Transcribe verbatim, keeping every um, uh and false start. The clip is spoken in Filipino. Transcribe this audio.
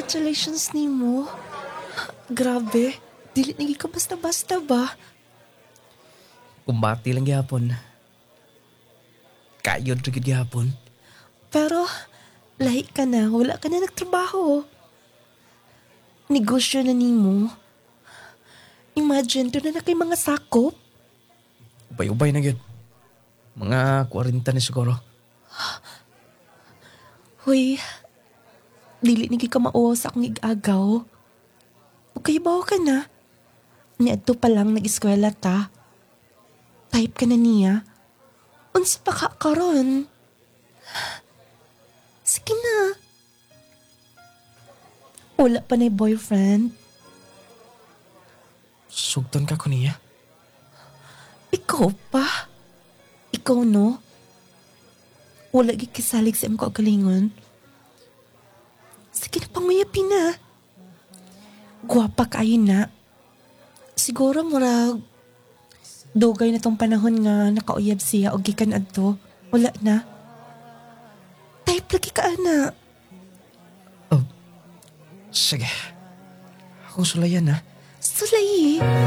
Congratulations nimo. Grabe, dili nagi ka basta-basta ba? Kumbati lang gyapon. Kayod rin gyapon. Pero, lahi ka na, wala ka na nagtrabaho. Negosyo na nimo. Imagine, doon na na kay mga sakop. Ubay-ubay na gyud. Mga kwarenta ni siguro. Hoy, dili nigi ka mauwaw sa akong igagaw. O kayo bawa ka na. Niadto pa lang nag-eskwela ta. Type ka na niya. Unsa pa ka karon? Sige na. Wala pa na boyfriend. Sugton ka ko niya. Ikaw pa? Ikaw no? Wala gikisalig sa imong kagalingon. Sige na panguyapin na. Guwapa kayo na. Siguro murag dugay na tong panahon nga nakauyab siya o gikan adto. Wala na. Type lagi ka ana. Oh, sige. Ako sulayan na. Sulay eh.